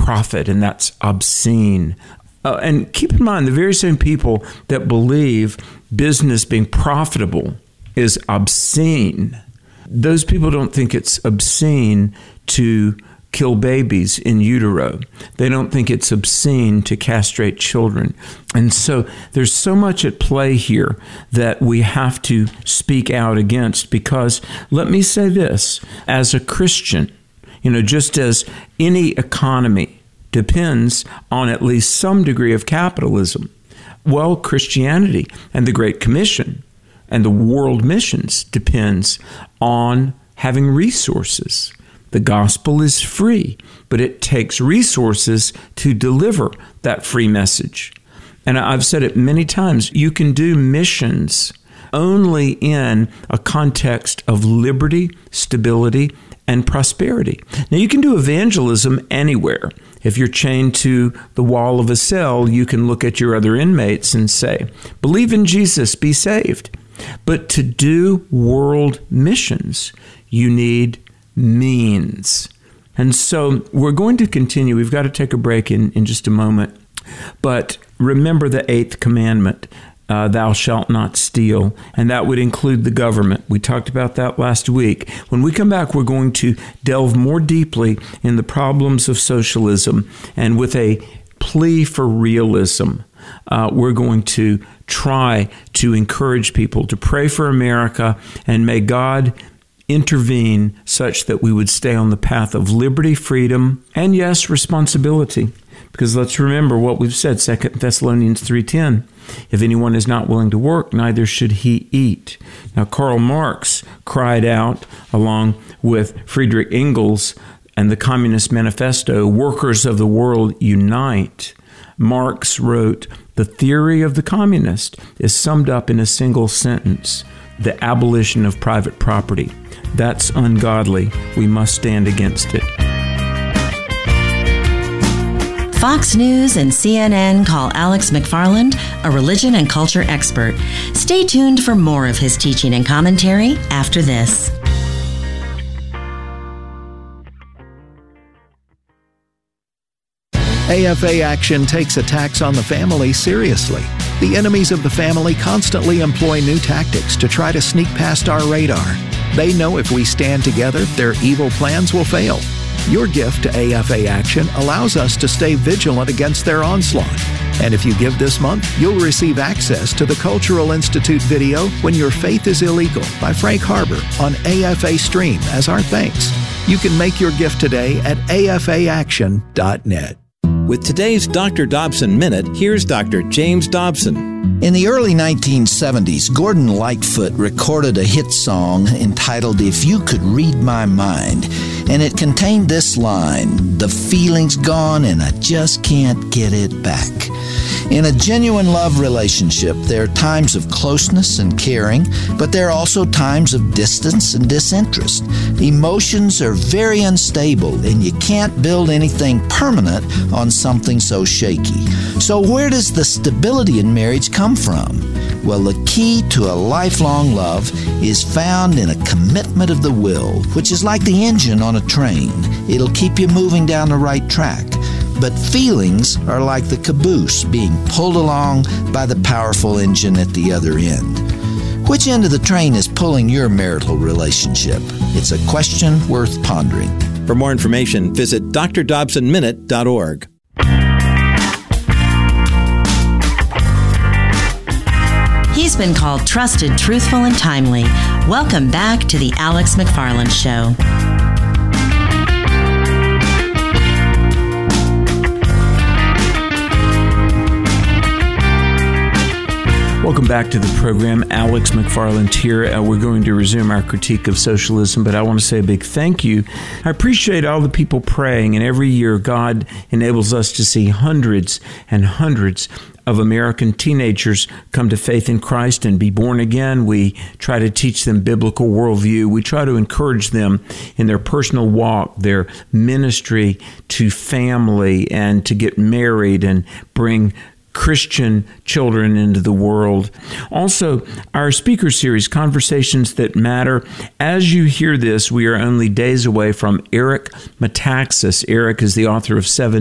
profit, and that's obscene. And keep in mind, the very same people that believe business being profitable is obscene, those people don't think it's obscene to kill babies in utero. They don't think it's obscene to castrate children. And so there's so much at play here that we have to speak out against, because let me say this, as a Christian, just as any economy depends on at least some degree of capitalism, well, Christianity and the Great Commission and the world missions depends on having resources. The gospel is free, but it takes resources to deliver that free message. And I've said it many times, you can do missions only in a context of liberty, stability, and prosperity. Now, you can do evangelism anywhere. If you're chained to the wall of a cell, you can look at your other inmates and say, believe in Jesus, be saved. But to do world missions, you need means. And so we're going to continue. We've got to take a break in just a moment. But remember the 8th commandment, thou shalt not steal. And that would include the government. We talked about that last week. When we come back, we're going to delve more deeply in the problems of socialism, and with a plea for realism. We're going to try to encourage people to pray for America, and may God intervene such that we would stay on the path of liberty, freedom, and yes, responsibility. Because let's remember what we've said, 2 Thessalonians 3:10. If anyone is not willing to work, neither should he eat. Now, Karl Marx cried out, along with Friedrich Engels and the Communist Manifesto, workers of the world unite. Marx wrote, the theory of the communist is summed up in a single sentence, the abolition of private property. That's ungodly. We must stand against it. Fox News and CNN call Alex McFarland a religion and culture expert. Stay tuned for more of his teaching and commentary after this. AFA Action takes attacks on the family seriously. The enemies of the family constantly employ new tactics to try to sneak past our radar. They know if we stand together, their evil plans will fail. Your gift to AFA Action allows us to stay vigilant against their onslaught. And if you give this month, you'll receive access to the Cultural Institute video, When Your Faith is Illegal, by Frank Harbor on AFA Stream as our thanks. You can make your gift today at afaaction.net. With today's Dr. Dobson Minute, here's Dr. James Dobson. In the early 1970s, Gordon Lightfoot recorded a hit song entitled If You Could Read My Mind, and it contained this line, the feeling's gone and I just can't get it back. In a genuine love relationship, there are times of closeness and caring, but there are also times of distance and disinterest. Emotions are very unstable, and you can't build anything permanent on something so shaky. So where does the stability in marriage come from? Well, the key to a lifelong love is found in a commitment of the will, which is like the engine on a train. It'll keep you moving down the right track. But feelings are like the caboose being pulled along by the powerful engine at the other end. Which end of the train is pulling your marital relationship? It's a question worth pondering. For more information, visit drdobsonminute.org. He's been called trusted, truthful, and timely. Welcome back to the Alex McFarland Show. Welcome back to the program. Alex McFarland here. We're going to resume our critique of socialism, but I want to say a big thank you. I appreciate all the people praying, and every year God enables us to see hundreds and hundreds of American teenagers come to faith in Christ and be born again. We try to teach them biblical worldview. We try to encourage them in their personal walk, their ministry to family, and to get married and bring Christian children into the world. Also, our speaker series, Conversations That Matter. As you hear this, we are only days away from Eric Metaxas. Eric is the author of 7